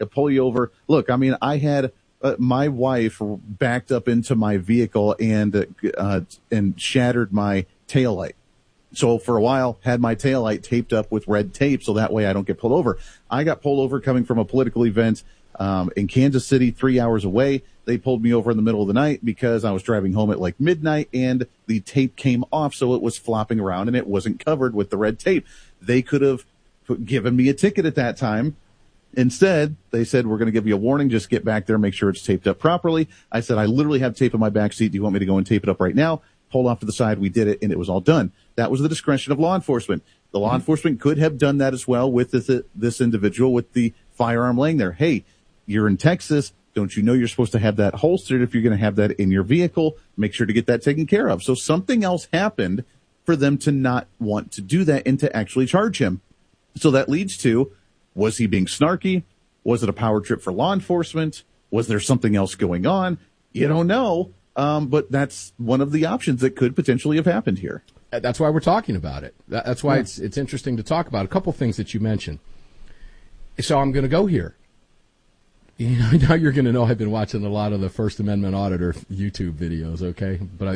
to pull you over. Look, I mean, I had my wife backed up into my vehicle and shattered my taillight. So for a while, had my taillight taped up with red tape so that way I don't get pulled over. I got pulled over coming from a political event in Kansas City, 3 hours away. They pulled me over in the middle of the night because I was driving home at like midnight and the tape came off, so it was flopping around and it wasn't covered with the red tape. They could have given me a ticket at that time. Instead, they said, we're going to give you a warning. Just get back there, make sure it's taped up properly. I said, I literally have tape in my back seat. Do you want me to go and tape it up right now? Pulled off to the side. We did it, and it was all done. That was the discretion of law enforcement. The law enforcement could have done that as well with this individual with the firearm laying there. Hey, you're in Texas. Don't you know you're supposed to have that holstered if you're going to have that in your vehicle? Make sure to get that taken care of. So something else happened for them to not want to do that and to actually charge him. So that leads to, was he being snarky? Was it a power trip for law enforcement? Was there something else going on? You don't know. But that's one of the options that could potentially have happened here. That's why we're talking about it. That's why it's interesting to talk about. A couple things that you mentioned. So I'm going to go here. You know, now you're going to know I've been watching a lot of the First Amendment Auditor YouTube videos, okay? But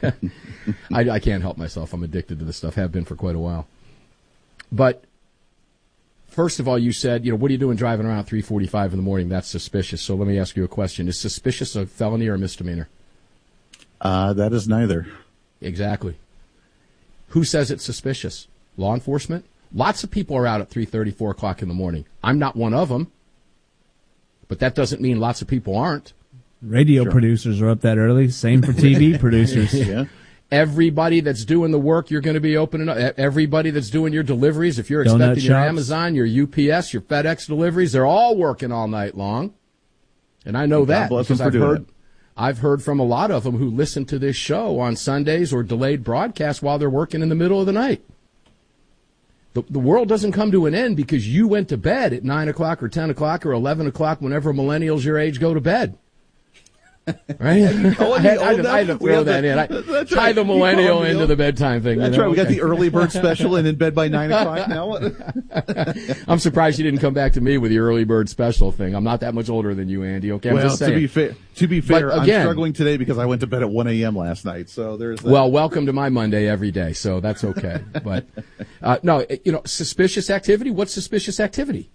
I can't help myself. I'm addicted to this stuff. Have been for quite a while. But first of all, you said, what are you doing driving around at 3:45 in the morning? That's suspicious. So let me ask you a question. Is suspicious a felony or a misdemeanor? That is neither. Exactly. Who says it's suspicious? Law enforcement? Lots of people are out at 3:30, 4 o'clock in the morning. I'm not one of them. But that doesn't mean lots of people aren't. Radio producers are up that early. Same for TV producers. Yeah. Everybody that's doing the work, you're going to be opening up. Everybody that's doing your deliveries, if you're expecting your Amazon, your UPS, your FedEx deliveries, they're all working all night long. And I know that because I've heard from a lot of them who listen to this show on Sundays or delayed broadcasts while they're working in the middle of the night. The world doesn't come to an end because you went to bed at 9 o'clock or 10 o'clock or 11 o'clock whenever millennials your age go to bed. Right? I had to throw that in. Tie the millennial into the bedtime thing. That's right. We got the early bird special and in bed by 9 o'clock now. I'm surprised you didn't come back to me with the early bird special thing. I'm not that much older than you, Andy. Okay, I'm just saying. To be fair, I'm struggling today because I went to bed at 1 a.m. last night. So there's that. Well, welcome to my Monday every day, so that's okay. But no, suspicious activity. What's suspicious activity?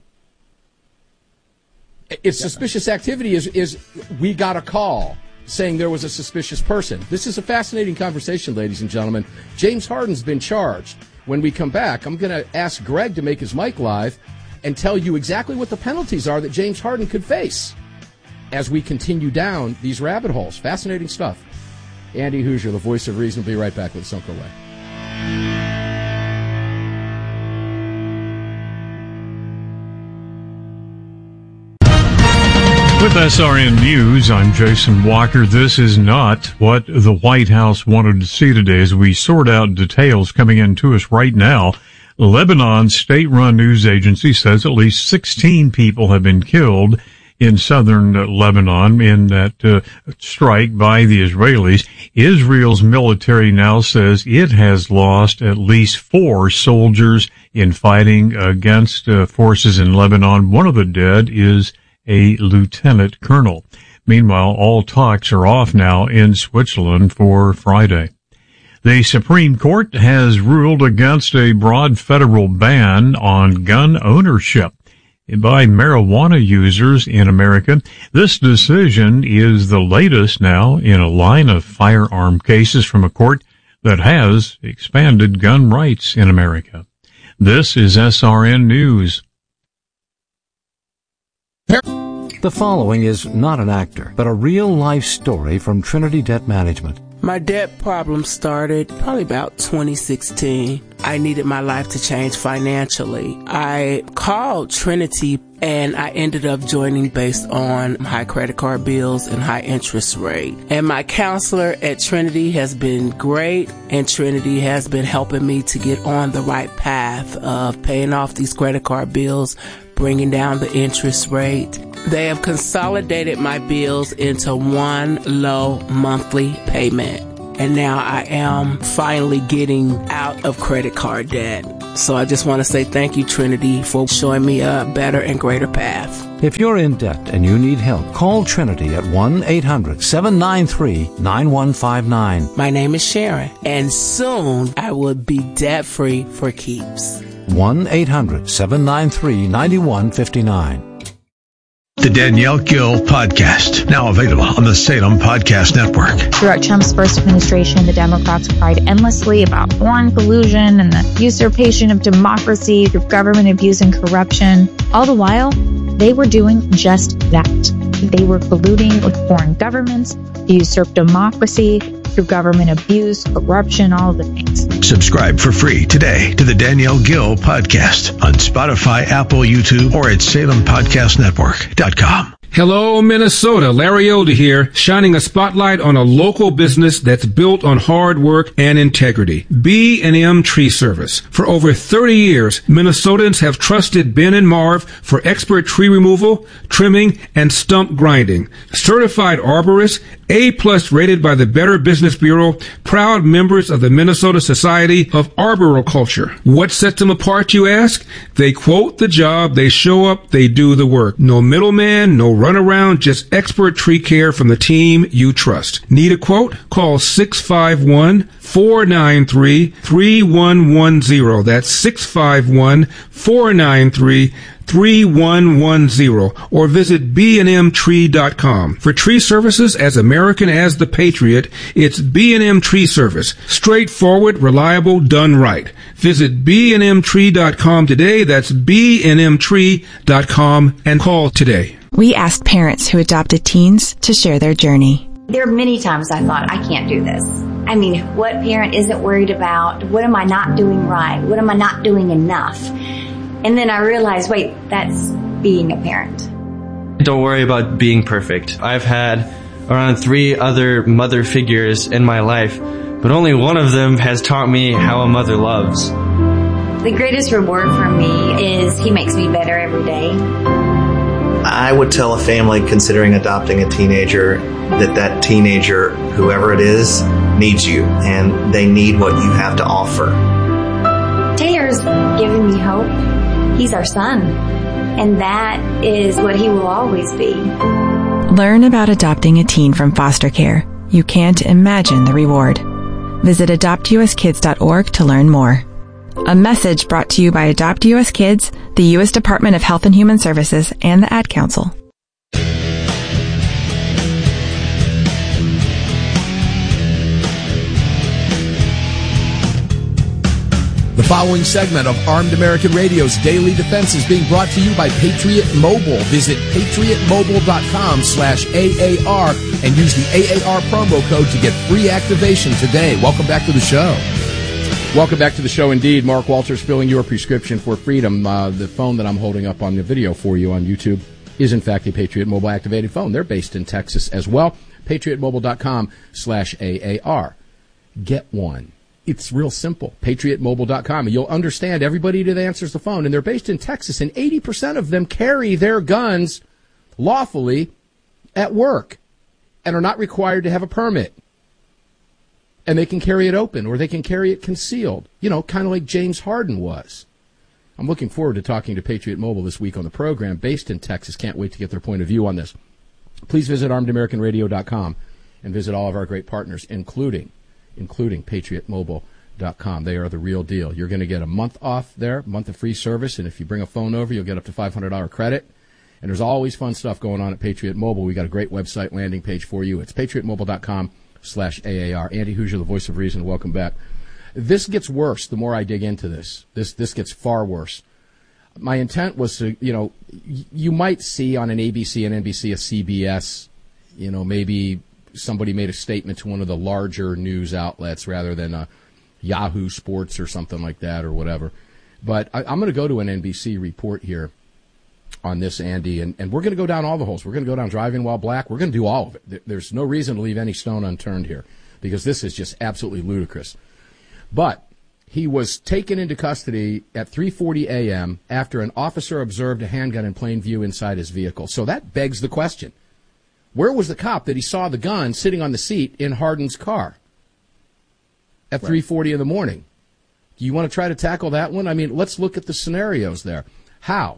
It's suspicious activity is we got a call saying there was a suspicious person. This is a fascinating conversation, ladies and gentlemen. James Harden's been charged. When we come back, I'm going to ask Greg to make his mic live and tell you exactly what the penalties are that James Harden could face as we continue down these rabbit holes. Fascinating stuff. Andy Hoosier, the voice of reason, will be right back with Sunco Way. With SRN News, I'm Jason Walker. This is not what the White House wanted to see today as we sort out details coming into us right now. Lebanon's state-run news agency says at least 16 people have been killed in southern Lebanon in that strike by the Israelis. Israel's military now says it has lost at least 4 soldiers in fighting against forces in Lebanon. One of the dead is a lieutenant colonel. Meanwhile, all talks are off now in Switzerland for Friday. The Supreme Court has ruled against a broad federal ban on gun ownership by marijuana users in America. This decision is the latest now in a line of firearm cases from a court that has expanded gun rights in America. This is SRN News. The following is not an actor, but a real-life story from Trinity Debt Management. My debt problem started probably about 2016. I needed my life to change financially. I called Trinity and I ended up joining based on high credit card bills and high interest rate. And my counselor at Trinity has been great, and Trinity has been helping me to get on the right path of paying off these credit card bills, bringing down the interest rate. They have consolidated my bills into one low monthly payment. And now I am finally getting out of credit card debt. So I just want to say thank you, Trinity, for showing me a better and greater path. If you're in debt and you need help, call Trinity at 1-800-793-9159. My name is Sharon, and soon I will be debt-free for keeps. 1-800-793-9159. The Danielle Gill Podcast, now available on the Salem Podcast Network. Throughout Trump's first administration, the Democrats cried endlessly about foreign collusion and the usurpation of democracy through government abuse and corruption. All the while, they were doing just that. They were colluding with foreign governments to usurp democracy through government abuse, corruption, all of the things. Subscribe for free today to the Danielle Gill Podcast on Spotify, Apple, YouTube, or at SalemPodcastNetwork.com. Hello, Minnesota. Larry Elder here, shining a spotlight on a local business that's built on hard work and integrity. B&M Tree Service. For over 30 years, Minnesotans have trusted Ben and Marv for expert tree removal, trimming, and stump grinding. Certified arborists, A+ rated by the Better Business Bureau, proud members of the Minnesota Society of Arboriculture. What sets them apart, you ask? They quote the job, they show up, they do the work. No middleman, no runaround, just expert tree care from the team you trust. Need a quote? Call 651-493-3110. That's 651-493-3110, or visit bnmtree.com. For tree services as American as the Patriot, it's B&M Tree Service. Straightforward, reliable, done right. Visit bnmtree.com today. That's bnmtree.com, and call today. We asked parents who adopted teens to share their journey. There are many times I thought, I can't do this. I mean, what parent isn't worried about, what am I not doing right? What am I not doing enough? And then I realized, wait, that's being a parent. Don't worry about being perfect. I've had around 3 other mother figures in my life, but only one of them has taught me how a mother loves. The greatest reward for me is he makes me better every day. I would tell a family considering adopting a teenager that teenager, whoever it is, needs you, and they need what you have to offer. Taylor's given me hope. He's our son, and that is what he will always be. Learn about adopting a teen from foster care. You can't imagine the reward. Visit adoptuskids.org to learn more. A message brought to you by Adopt U.S. Kids, the U.S. Department of Health and Human Services, and the Ad Council. The following segment of Armed American Radio's Daily Defense is being brought to you by Patriot Mobile. Visit patriotmobile.com/AAR and use the AAR promo code to get free activation today. Welcome back to the show. Welcome back to the show indeed. Mark Walters filling your prescription for freedom. The phone that I'm holding up on the video for you on YouTube is in fact a Patriot Mobile activated phone. They're based in Texas as well. patriotmobile.com/AAR. Get one. It's real simple. patriotmobile.com. And you'll understand everybody that answers the phone. And they're based in Texas, and 80% of them carry their guns lawfully at work and are not required to have a permit. And they can carry it open, or they can carry it concealed, you know, kind of like James Harden was. I'm looking forward to talking to Patriot Mobile this week on the program, based in Texas. Can't wait to get their point of view on this. Please visit armedamericanradio.com and visit all of our great partners, including patriotmobile.com. They are the real deal. You're going to get a month off there, month of free service, and if you bring a phone over, you'll get up to $500 credit. And there's always fun stuff going on at Patriot Mobile. We got a great website landing page for you. It's patriotmobile.com/AAR. Andy Hoosier, the voice of reason, welcome back. This gets worse the more I dig into this. This gets far worse. My intent was to, you know, you might see on an ABC, an NBC, a CBS, you know, maybe somebody made a statement to one of the larger news outlets rather than a Yahoo Sports or something like that or whatever. But I'm going to go to an NBC report here on this, Andy, and we're going to go down all the holes. We're going to go down driving while black. We're going to do all of it. There's no reason to leave any stone unturned here because this is just absolutely ludicrous. But he was taken into custody at 3:40 a.m. after an officer observed a handgun in plain view inside his vehicle. So that begs the question. Where was the cop that he saw the gun sitting on the seat in Harden's car at 3:40 in the morning? Do you want to try to tackle that one? I mean, let's look at the scenarios there. How?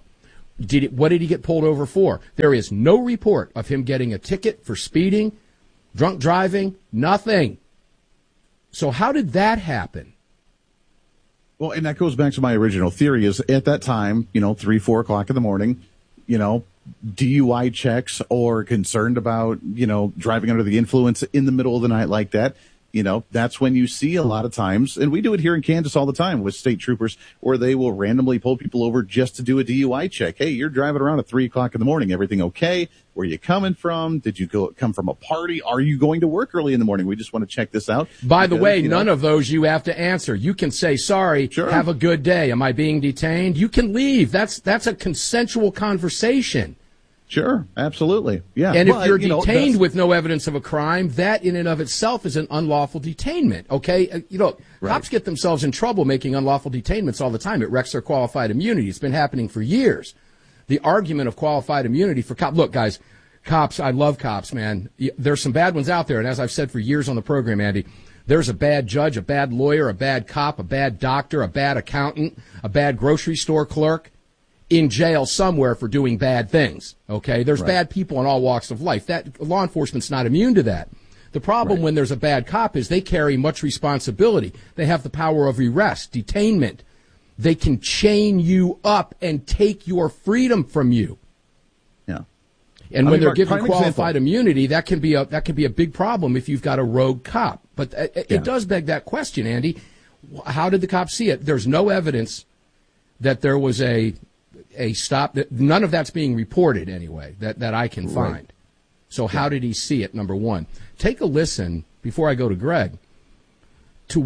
What did he get pulled over for? There is no report of him getting a ticket for speeding, drunk driving, nothing. So how did that happen? Well, and that goes back to my original theory is at that time, 3, 4 o'clock in the morning, DUI checks or concerned about, driving under the influence in the middle of the night like that. That's when you see a lot of times, and we do it here in Kansas all the time with state troopers, where they will randomly pull people over just to do a DUI check. Hey, you're driving around at 3 o'clock in the morning. Everything okay? Where are you coming from? Did you come from a party? Are you going to work early in the morning? We just want to check this out. By the way, none of those you have to answer. You can say, sorry, have a good day. Am I being detained? You can leave. That's a consensual conversation. Sure, absolutely. Yeah. And if you're detained with no evidence of a crime, that in and of itself is an unlawful detainment, okay? Cops get themselves in trouble making unlawful detainments all the time. It wrecks their qualified immunity. It's been happening for years. The argument of qualified immunity for cops. Look, guys, cops, I love cops, man. There's some bad ones out there, and as I've said for years on the program, Andy, there's a bad judge, a bad lawyer, a bad cop, a bad doctor, a bad accountant, a bad grocery store clerk in jail somewhere for doing bad things, okay? There's bad people in all walks of life. That law enforcement's not immune to that. The problem when there's a bad cop is they carry much responsibility. They have the power of arrest, detainment. They can chain you up and take your freedom from you. Yeah. And when they're given qualified immunity, that can be a big problem if you've got a rogue cop. But it does beg that question, Andy. How did the cop see it? There's no evidence that there was a stop. None of that's being reported anyway that I can find. So how did he see it? Number one, take a listen before I go to Greg to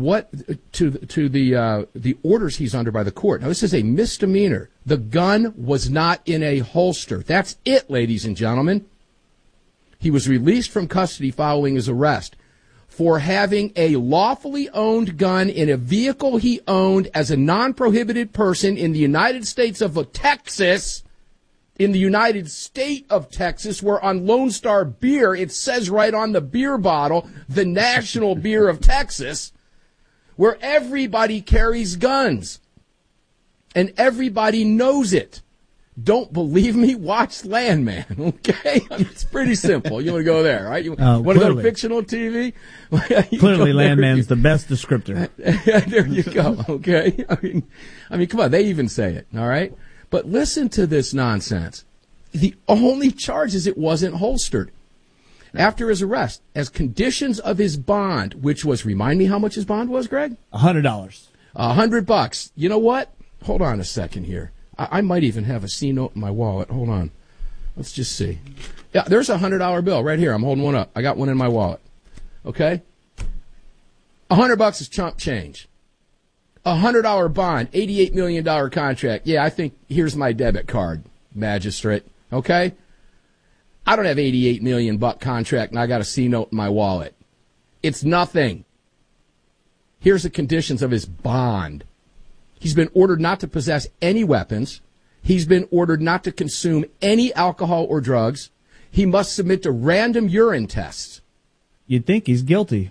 the orders he's under by the court. Now this is a misdemeanor. The gun was not in a holster. That's it, ladies and gentlemen. He was released from custody following his arrest for having a lawfully owned gun in a vehicle he owned as a non-prohibited person in the United States of Texas, in the United State of Texas, where on Lone Star Beer, it says right on the beer bottle, the national beer of Texas, where everybody carries guns. And everybody knows it. Don't believe me? Watch Landman, okay? It's pretty simple. You want to go there, right? You want to go to fictional TV? Clearly, Landman's the best descriptor. There you go, okay? I mean, come on, they even say it, all right? But listen to this nonsense. The only charge is it wasn't holstered. After his arrest, as conditions of his bond, which was, remind me how much his bond was, Greg? $100. $100. You know what? Hold on a second here. I might even have a C note in my wallet. Hold on. Let's just see. Yeah, there's a $100 bill right here. I'm holding one up. I got one in my wallet. Okay? $100 is chump change. $100 bond, $88 million contract. Yeah, I think here's my debit card, magistrate. Okay? I don't have $88 million contract and I got a C note in my wallet. It's nothing. Here's the conditions of his bond. He's been ordered not to possess any weapons. He's been ordered not to consume any alcohol or drugs. He must submit to random urine tests. You'd think he's guilty.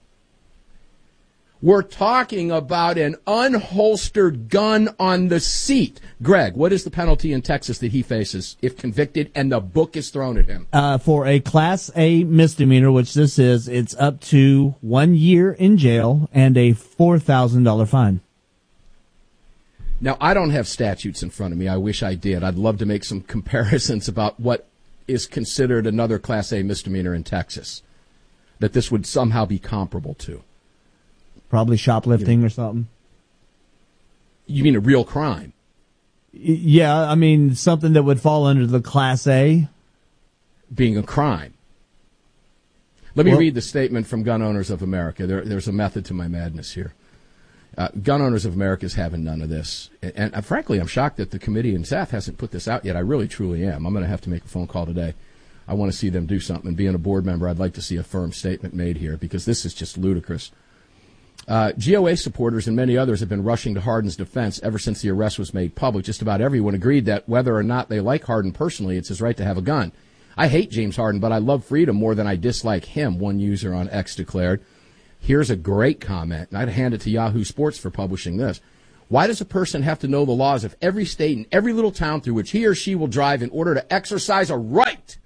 We're talking about an unholstered gun on the seat. Greg, what is the penalty in Texas that he faces if convicted and the book is thrown at him? For a Class A misdemeanor, which this is, it's up to 1 year in jail and a $4,000 fine. Now, I don't have statutes in front of me. I wish I did. I'd love to make some comparisons about what is considered another Class A misdemeanor in Texas that this would somehow be comparable to. Probably shoplifting or something. You mean a real crime? Yeah, I mean something that would fall under the Class A. Being a crime. Let me read the statement from Gun Owners of America. There's a method to my madness here. Gun Owners of America is having none of this. And frankly, I'm shocked that the committee and staff hasn't put this out yet. I really, truly am. I'm going to have to make a phone call today. I want to see them do something. And being a board member, I'd like to see a firm statement made here because this is just ludicrous. GOA supporters and many others have been rushing to Hardin's defense ever since the arrest was made public. Just about everyone agreed that whether or not they like Hardin personally, it's his right to have a gun. I hate James Hardin, but I love freedom more than I dislike him, one user on X declared. Here's a great comment, and I'd hand it to Yahoo Sports for publishing this. Why does a person have to know the laws of every state and every little town through which he or she will drive in order to exercise a right?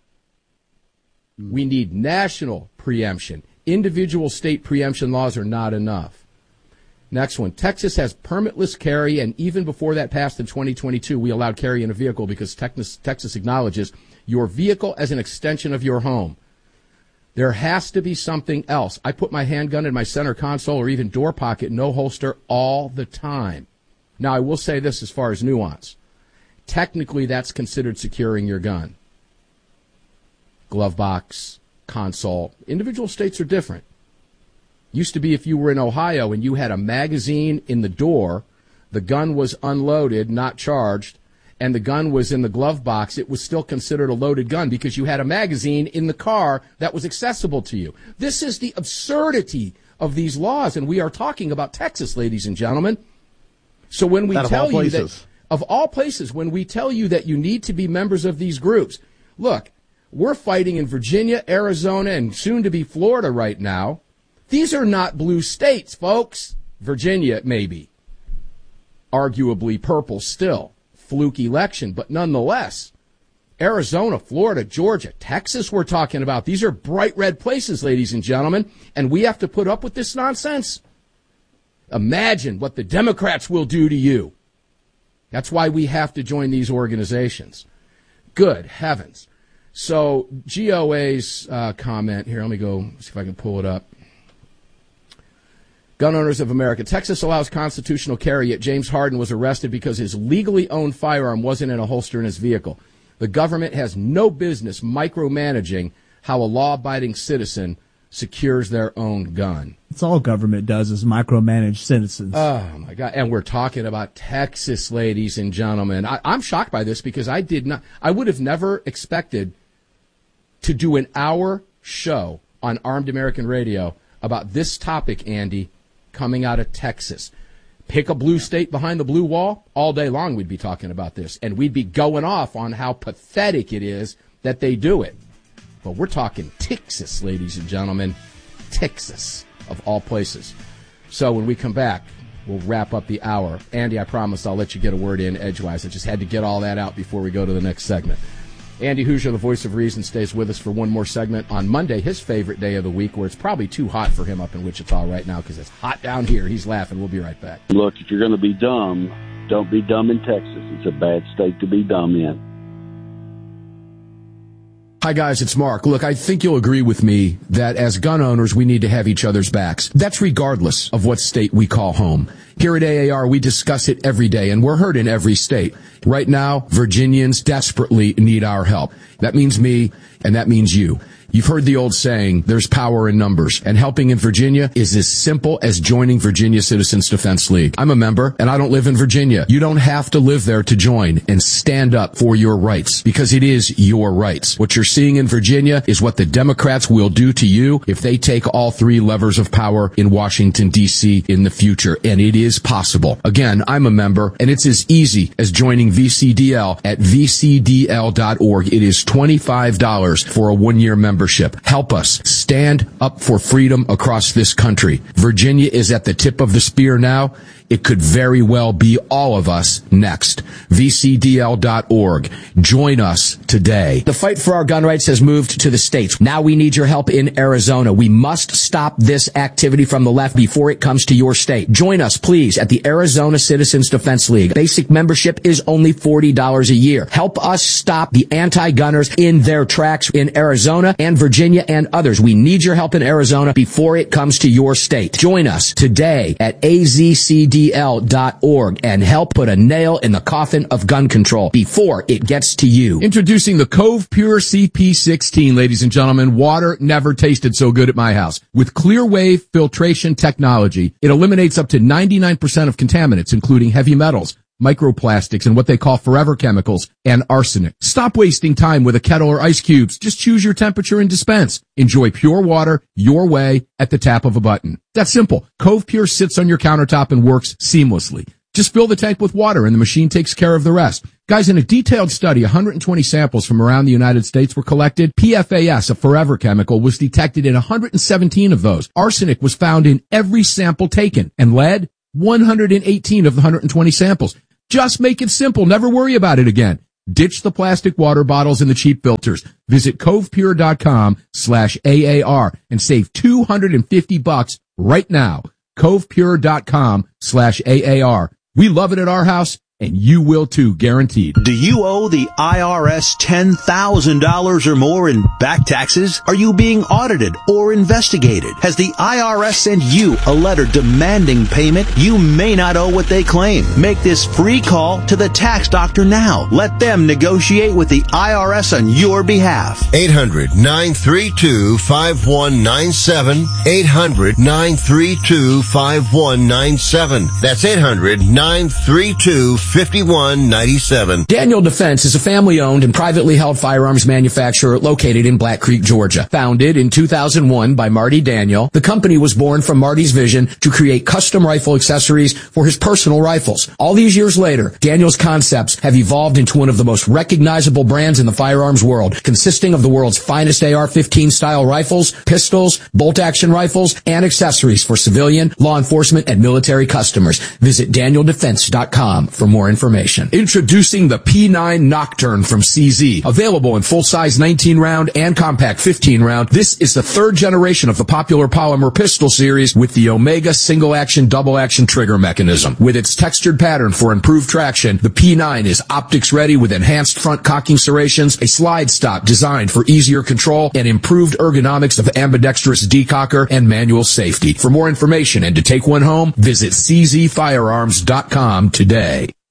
We need national preemption. Individual state preemption laws are not enough. Next one. Texas has permitless carry, and even before that passed in 2022, we allowed carry in a vehicle because Texas acknowledges your vehicle as an extension of your home. There has to be something else. I put my handgun in my center console or even door pocket, no holster, all the time. Now, I will say this as far as nuance. Technically, that's considered securing your gun. Glove box, console. Individual states are different. Used to be if you were in Ohio and you had a magazine in the door, the gun was unloaded, not charged, and the gun was in the glove box, it was still considered a loaded gun because you had a magazine in the car that was accessible to you. This is the absurdity of these laws, and we are talking about Texas, ladies and gentlemen. So when we tell you that, of all places, when we tell you that you need to be members of these groups, look, we're fighting in Virginia, Arizona, and soon to be Florida right now. These are not blue states, folks. Virginia, maybe. Arguably purple still. Fluke election, but nonetheless, Arizona, Florida, Georgia, Texas we're talking about. These are bright red places, ladies and gentlemen, and we have to put up with this nonsense. Imagine what the Democrats will do to you. That's why we have to join these organizations. Good heavens. So GOA's comment here, let me go see if I can pull it up. Gun Owners of America. Texas allows constitutional carry, yet James Harden was arrested because his legally owned firearm wasn't in a holster in his vehicle. The government has no business micromanaging how a law-abiding citizen secures their own gun. It's all government does is micromanage citizens. Oh, my God. And we're talking about Texas, ladies and gentlemen. I'm shocked by this because I would have never expected to do an hour show on Armed American Radio about this topic, Andy, coming out of Texas. Pick a blue state behind the blue wall, all day long we'd be talking about this, and we'd be going off on how pathetic it is that they do it. But we're talking Texas, ladies and gentlemen. Texas, of all places. So when we come back, we'll wrap up the hour. Andy, I promise I'll let you get a word in edgewise. I just had to get all that out before we go to the next segment. Andy Hoosier, the voice of reason, stays with us for one more segment on Monday, his favorite day of the week, where it's probably too hot for him up in Wichita right now because it's hot down here. He's laughing. We'll be right back. Look, if you're going to be dumb, don't be dumb in Texas. It's a bad state to be dumb in. Hi, guys, it's Mark. Look, I think you'll agree with me that as gun owners, we need to have each other's backs. That's regardless of what state we call home. Here at AAR, we discuss it every day, and we're heard in every state. Right now, Virginians desperately need our help. That means me, and that means you. You've heard the old saying, there's power in numbers, and helping in Virginia is as simple as joining Virginia Citizens Defense League. I'm a member, and I don't live in Virginia. You don't have to live there to join and stand up for your rights, because it is your rights. What you're seeing in Virginia is what the Democrats will do to you if they take all three levers of power in Washington, D.C. in the future, and it is possible. Again, I'm a member, and it's as easy as joining VCDL at vcdl.org. It is $25 for a one-year membership. Help us stand up for freedom across this country. Virginia is at the tip of the spear now. It could very well be all of us next. VCDL.org. Join us today. The fight for our gun rights has moved to the states. Now we need your help in Arizona. We must stop this activity from the left before it comes to your state. Join us, please, at the Arizona Citizens Defense League. Basic membership is only $40 a year. Help us stop the anti-gunners in their tracks in Arizona and Virginia and others. We need your help in Arizona before it comes to your state. Join us today at AZCDL.org and help put a nail in the coffin of gun control before it gets to you. Introducing the Cove Pure CP16, ladies and gentlemen. Water never tasted so good at my house. With clear wave filtration technology, it eliminates up to 99% of contaminants, including heavy metals, microplastics, and what they call forever chemicals, and arsenic. Stop wasting time with a kettle or ice cubes. Just choose your temperature and dispense. Enjoy pure water your way at the tap of a button. That's simple. Cove Pure sits on your countertop and works seamlessly. Just fill the tank with water and the machine takes care of the rest. Guys, in a detailed study, 120 samples from around the United States were collected. PFAS, a forever chemical, was detected in 117 of those. Arsenic was found in every sample taken, and lead 118 of the 120 samples. Just make it simple. Never worry about it again. Ditch the plastic water bottles and the cheap filters. Visit covepure.com/AAR and save $250 right now. covepure.com/AAR. We love it at our house, and you will too, guaranteed. Do you owe the IRS $10,000 or more in back taxes? Are you being audited or investigated? Has the IRS sent you a letter demanding payment? You may not owe what they claim. Make this free call to the tax doctor now. Let them negotiate with the IRS on your behalf. 800-932-5197. 800-932-5197. That's 800-932-5197. 5197. Daniel Defense is a family-owned and privately held firearms manufacturer located in Black Creek, Georgia. Founded in 2001 by Marty Daniel, the company was born from Marty's vision to create custom rifle accessories for his personal rifles. All these years later, Daniel's concepts have evolved into one of the most recognizable brands in the firearms world, consisting of the world's finest AR-15 style rifles, pistols, bolt-action rifles, and accessories for civilian, law enforcement, and military customers. Visit DanielDefense.com for more information. Introducing the P9 Nocturne from CZ. Available in full-size 19-round and compact 15-round, this is the third generation of the popular polymer pistol series with the Omega single-action, double-action trigger mechanism. With its textured pattern for improved traction, the P9 is optics-ready with enhanced front cocking serrations, a slide stop designed for easier control, and improved ergonomics of ambidextrous decocker and manual safety. For more information and to take one home, visit czfirearms.com today.